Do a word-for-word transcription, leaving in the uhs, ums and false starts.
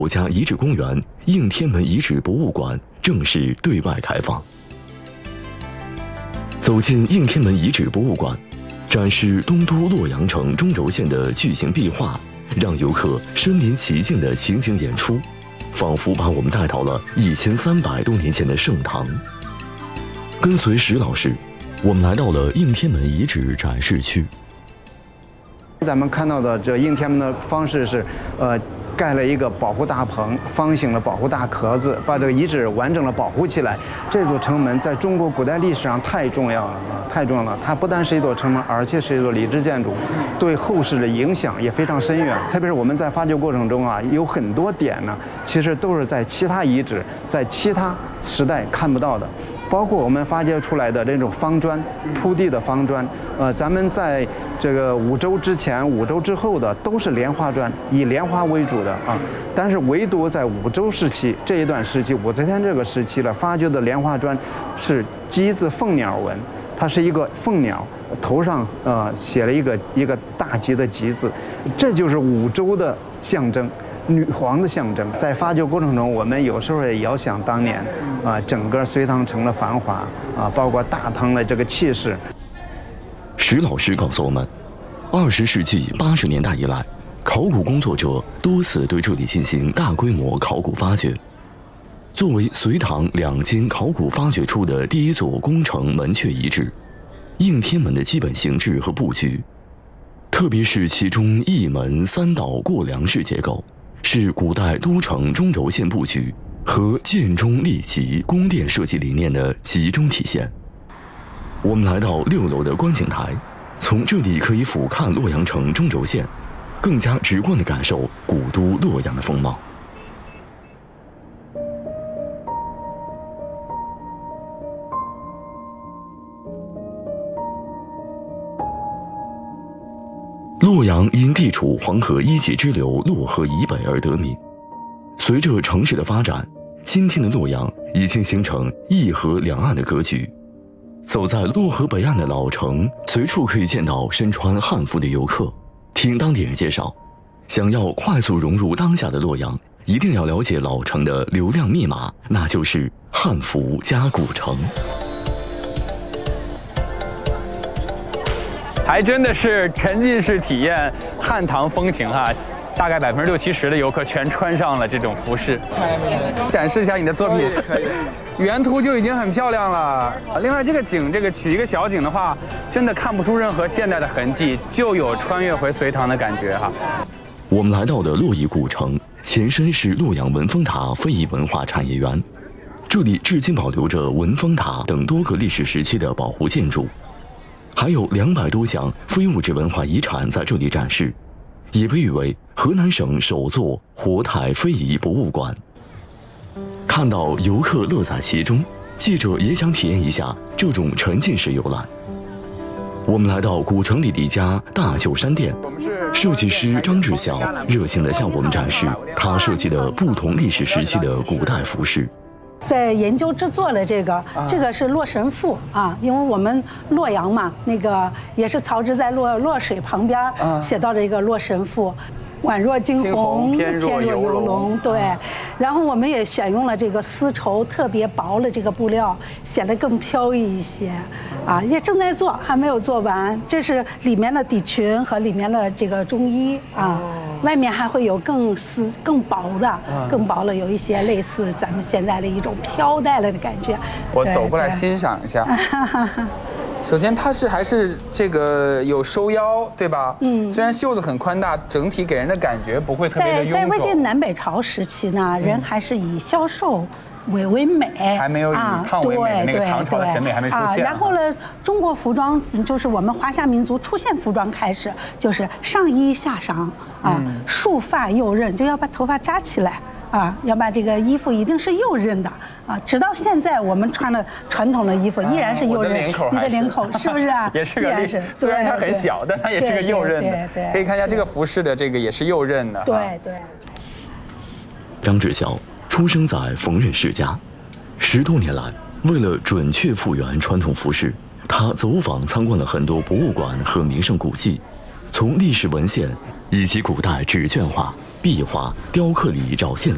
国家遗址公园应天门遗址博物馆正式对外开放。走进应天门遗址博物馆，展示东都洛阳城中轴线的巨型壁画，让游客身临其境的情景演出，仿佛把我们带到了一千三百多年前的盛唐。跟随石老师，我们来到了应天门遗址展示区。 咱们看到的这应天门的方式是，呃。盖了一个保护大棚，方形的保护大壳子，把这个遗址完整的保护起来。这座城门在中国古代历史上太重要了，太重要了。它不但是一座城门，而且是一座礼制建筑，对后世的影响也非常深远。特别是我们在发掘过程中啊，有很多点呢，其实都是在其他遗址、在其他时代看不到的。包括我们发掘出来的这种方砖铺地的方砖，呃，咱们在这个五周之前、五周之后的都是莲花砖，以莲花为主的啊。但是唯独在五周时期这一段时期，武则天这个时期了，发掘的莲花砖是鸡字凤鸟纹，它是一个凤鸟，头上呃写了一个一个大吉的吉字，这就是五周的象征。女皇的象征，在发掘过程中，我们有时候也遥想当年，啊、呃，整个隋唐城的繁华啊，包括大唐的这个气势。 石老师告诉我们，二十世纪八十年代以来，考古工作者多次对这里进行大规模考古发掘。作为隋唐两京考古发掘出的第一座宫城门阙遗址，应天门的基本形制和布局，特别是其中一门三道过梁式结构，是古代都城中轴线布局和建中立级宫殿设计理念的集中体现。我们来到六楼的观景台，从这里可以俯瞰洛阳城中轴线，更加直观地感受古都洛阳的风貌。洛阳因地处黄河一级支流洛河以北而得名。随着城市的发展，今天的洛阳已经形成一河两岸的格局。走在洛河北岸的老城，随处可以见到身穿汉服的游客。听当地人介绍，想要快速融入当下的洛阳，一定要了解老城的流量密码，那就是汉服加古城。 还真的是沉浸式体验汉唐风情哈、啊，大概百分之六七十的游客全穿上了这种服饰。展示一下你的作品，原图就已经很漂亮了。另外，这个景，这个取一个小景的话，真的看不出任何现代的痕迹，就有穿越回隋唐的感觉哈。 我们来到的洛邑古城，前身是洛阳文峰塔非遗文化产业园，这里至今保留着文峰塔等多个历史时期的保护建筑。还有两百多项非物质文化遗产在这里展示，也被誉为河南省首座活态非遗博物馆。看到游客乐在其中，记者也想体验一下这种沉浸式游览。我们来到古城里的一家大旧衫店，设计师张志晓热情地向我们展示他设计的不同历史时期的古代服饰。 在研究制作了这个，啊、这个是洛神赋啊，因为我们洛阳嘛，那个也是曹植在洛洛水旁边、啊、写到了一个洛神赋，宛若惊鸿， 翩若游龙。 对，然后我们也选用了这个丝绸特别薄的这个布料，显得更飘逸一些。啊，也正在做，还没有做完。这是里面的底裙和里面的这个中衣啊。外面还会有更丝、更薄的、更薄的，有一些类似咱们现在的一种飘带了的感觉。 我走过来欣赏一下。首先，它是还是这个有收腰，对吧？嗯。虽然袖子很宽大，整体给人的感觉不会特别的臃肿。 在在魏晋南北朝时期呢，人还是以消瘦为为美， 还没有以胖为美，那个唐朝的审美还没出现。 然后呢，中国服装就是我们华夏民族出现服装开始，就是上衣下裳啊，束发右衽，就要把头发扎起来。啊，要把这个衣服一定是右衽的啊！直到现在，我们穿的传统的衣服依然是右衽。你的领口是不是啊？ 也是个例，虽然它很小，但它也是个右衽的。 对， 可以看一下这个服饰的这个也是右衽的。 对对。 张志晓出生在缝纫世家，十多年来，为了准确复原传统服饰，他走访参观了很多博物馆和名胜古迹，从历史文献以及古代纸卷画、壁画、雕刻里找线索。